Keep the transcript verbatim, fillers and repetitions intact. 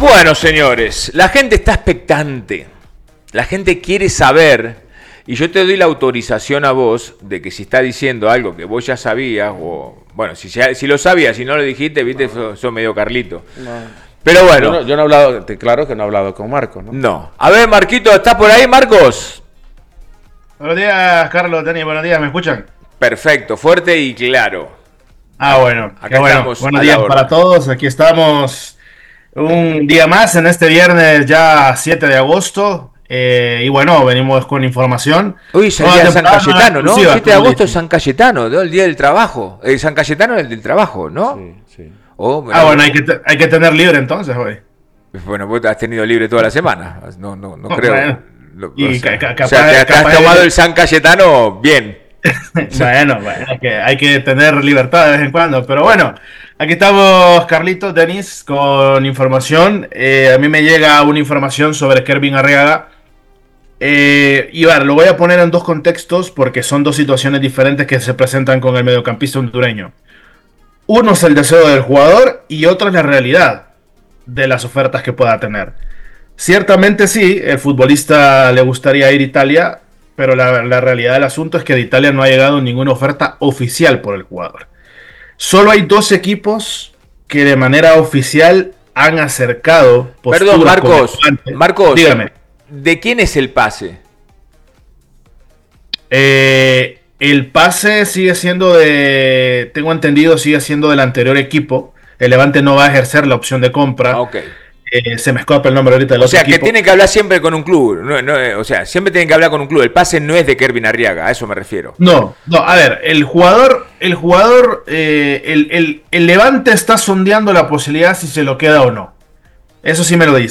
Bueno, señores, la gente está expectante. La gente quiere saber. Y yo te doy la autorización a vos de que si está diciendo algo que vos ya sabías, o bueno, si, si lo sabías, si no lo dijiste, viste, sos, sos medio Carlito. No. Pero bueno. Yo no, yo no he hablado, te, claro que no he hablado con Marcos, ¿no? No. A ver, Marquito, ¿estás por ahí, Marcos? Buenos días, Carlos, Dani, buenos días, ¿me escuchan? Perfecto, fuerte y claro. Ah, bueno, Acá bueno. estamos. Buenos días para todos, aquí estamos un día más en este viernes ya siete de agosto. Eh, y bueno, venimos con información. Uy, es el día de San Cayetano, ¿no? siete de agosto es San Cayetano, ¿no? El día del trabajo. Eh, San Cayetano es el del trabajo, ¿no? Sí, sí. Oh, ah, bueno, hay que, te, hay que tener libre entonces hoy. Bueno, vos has tenido libre toda la semana. No, no, no creo. Bueno, Lo, y o sea, ca capaz, o sea, te, te has tomado el San Cayetano bien. bueno, bueno hay, que, hay que tener libertad de vez en cuando. Pero bueno, aquí estamos, Carlitos, Denis, con información. Eh, a mí me llega una información sobre Kervin Arriaga. Eh, y vale, lo voy a poner en dos contextos porque son dos situaciones diferentes que se presentan con el mediocampista hondureño. Uno es el deseo del jugador y otro es la realidad de las ofertas que pueda tener. Ciertamente sí, el futbolista le gustaría ir a Italia, pero la, la realidad del asunto es que de Italia no ha llegado ninguna oferta oficial por el jugador. Solo hay dos equipos que de manera oficial han acercado posturas. Perdón, Marcos, Marcos, dígame. ¿De quién es el pase? Eh, el pase sigue siendo de, tengo entendido, sigue siendo del anterior equipo. El Levante no va a ejercer la opción de compra. Ok. Eh, se me escapa el nombre ahorita del o otro sea, equipo. que tienen que hablar siempre con un club. No, no, o sea, siempre tienen que hablar con un club. El pase no es de Kervin Arriaga, a eso me refiero. No, no, a ver, el jugador, el jugador, eh, el, el, el Levante está sondeando la posibilidad si se lo queda o no. Eso sí me lo dice.